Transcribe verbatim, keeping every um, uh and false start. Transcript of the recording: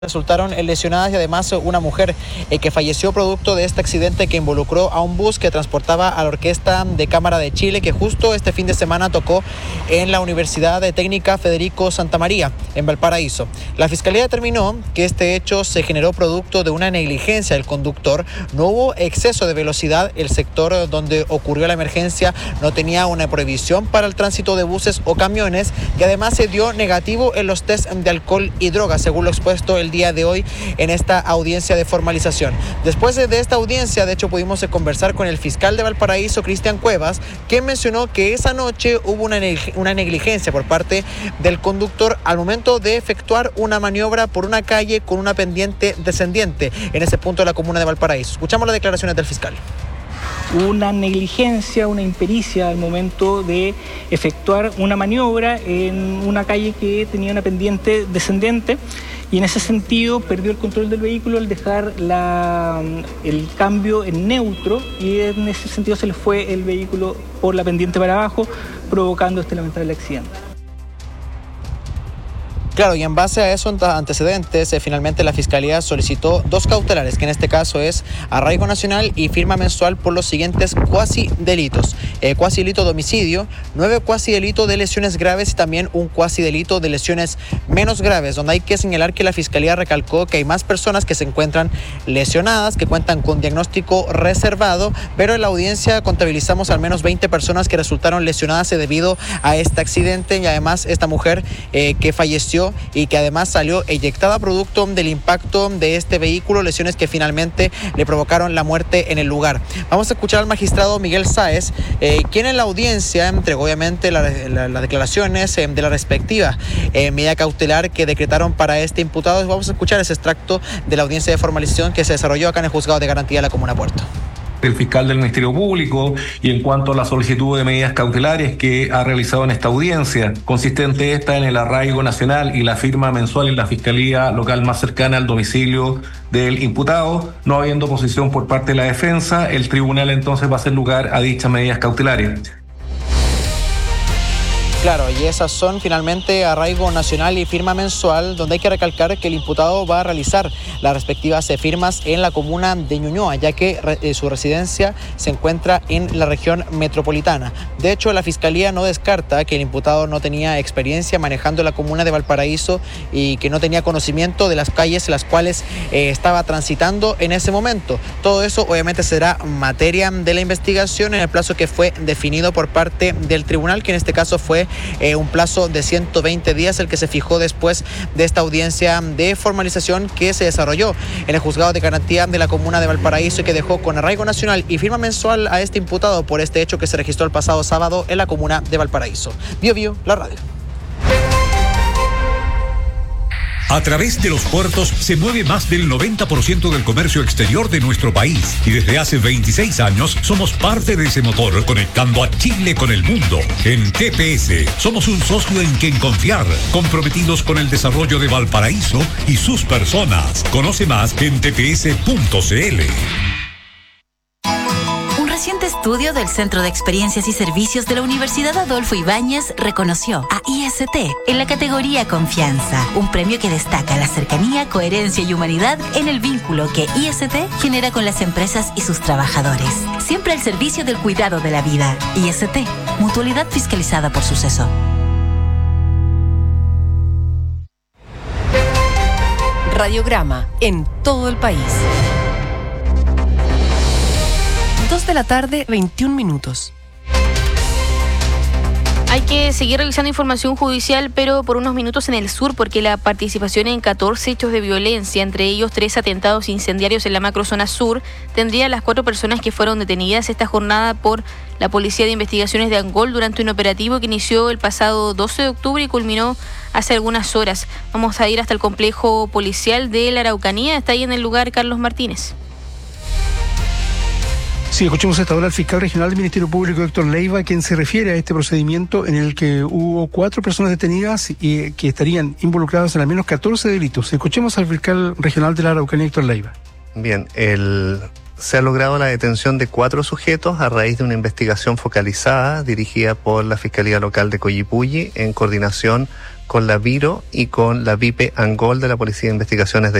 Resultaron lesionadas y además una mujer eh, que falleció producto de este accidente que involucró a un bus que transportaba a la Orquesta de Cámara de Chile, que justo este fin de semana tocó en la Universidad de Técnica Federico Santa María, en Valparaíso. La Fiscalía determinó que este hecho se generó producto de una negligencia del conductor. No hubo exceso de velocidad. El sector donde ocurrió la emergencia no tenía una prohibición para el tránsito de buses o camiones, que además se dio negativo en los test de alcohol y drogas, según lo expuesto el día de hoy en esta audiencia de formalización. Después de esta audiencia, de hecho, pudimos conversar con el fiscal de Valparaíso, Cristian Cuevas, quien mencionó que esa noche hubo una, una negligencia por parte del conductor al momento de efectuar una maniobra por una calle con una pendiente descendiente en ese punto de la comuna de Valparaíso. Escuchamos las declaraciones del fiscal. Una negligencia, una impericia al momento de efectuar una maniobra en una calle que tenía una pendiente descendente, y en ese sentido perdió el control del vehículo al dejar la, el cambio en neutro, y en ese sentido se le fue el vehículo por la pendiente para abajo, provocando este lamentable accidente. Claro, y en base a esos antecedentes, eh, finalmente la Fiscalía solicitó dos cautelares, que en este caso es arraigo nacional y firma mensual por los siguientes cuasi delitos. Eh, cuasi delito de homicidio, nueve cuasi delito de lesiones graves y también un cuasi delito de lesiones menos graves, donde hay que señalar que la Fiscalía recalcó que hay más personas que se encuentran lesionadas, que cuentan con diagnóstico reservado, pero en la audiencia contabilizamos al menos veinte personas que resultaron lesionadas debido a este accidente, y además esta mujer eh, que falleció y que además salió eyectada producto del impacto de este vehículo, lesiones que finalmente le provocaron la muerte en el lugar. Vamos a escuchar al magistrado Miguel Sáez, eh, quien en la audiencia entregó obviamente las la, la declaraciones eh, de la respectiva eh, medida cautelar que decretaron para este imputado. Vamos a escuchar ese extracto de la audiencia de formalización que se desarrolló acá en el Juzgado de Garantía de la Comuna Puerto. El fiscal del Ministerio Público, y en cuanto a la solicitud de medidas cautelares que ha realizado en esta audiencia, consistente esta en el arraigo nacional y la firma mensual en la Fiscalía Local más cercana al domicilio del imputado, no habiendo oposición por parte de la defensa, el tribunal entonces va a hacer lugar a dichas medidas cautelares. Claro, y esas son finalmente arraigo nacional y firma mensual, donde hay que recalcar que el imputado va a realizar las respectivas firmas en la comuna de Ñuñoa, ya que eh, su residencia se encuentra en la región metropolitana. De hecho, la Fiscalía no descarta que el imputado no tenía experiencia manejando la comuna de Valparaíso y que no tenía conocimiento de las calles en las cuales eh, estaba transitando en ese momento. Todo eso obviamente será materia de la investigación en el plazo que fue definido por parte del tribunal, que en este caso fue Eh, un plazo de ciento veinte días, el que se fijó después de esta audiencia de formalización que se desarrolló en el Juzgado de Garantía de la Comuna de Valparaíso, y que dejó con arraigo nacional y firma mensual a este imputado por este hecho que se registró el pasado sábado en la Comuna de Valparaíso. Bio Bio, la radio. A través de los puertos se mueve más del noventa por ciento del comercio exterior de nuestro país, y desde hace veintiséis años somos parte de ese motor, conectando a Chile con el mundo. En T P S somos un socio en quien confiar, comprometidos con el desarrollo de Valparaíso y sus personas. Conoce más en t p s punto c l. Un reciente estudio del Centro de Experiencias y Servicios de la Universidad Adolfo Ibáñez reconoció a I S T en la categoría Confianza, un premio que destaca la cercanía, coherencia y humanidad en el vínculo que I S T genera con las empresas y sus trabajadores, siempre al servicio del cuidado de la vida. I S T, mutualidad fiscalizada por Suceso. Radiograma en todo el país. dos de la tarde, veintiún minutos. Hay que seguir realizando información judicial, pero por unos minutos en el sur, porque la participación en catorce hechos de violencia, entre ellos tres atentados incendiarios en la macrozona sur, tendría a las cuatro personas que fueron detenidas esta jornada por la Policía de Investigaciones de Angol durante un operativo que inició el pasado doce de octubre y culminó hace algunas horas. Vamos a ir hasta el complejo policial de la Araucanía. Está ahí en el lugar Carlos Martínez. Sí, escuchemos hasta ahora al fiscal regional del Ministerio Público, Héctor Leiva, quien se refiere a este procedimiento en el que hubo cuatro personas detenidas y que estarían involucradas en al menos catorce delitos. Escuchemos al fiscal regional de la Araucanía, Héctor Leiva. Bien, el se ha logrado la detención de cuatro sujetos a raíz de una investigación focalizada dirigida por la Fiscalía Local de Coyipulli en coordinación con la Viro y con la Vipe Angol de la Policía de Investigaciones de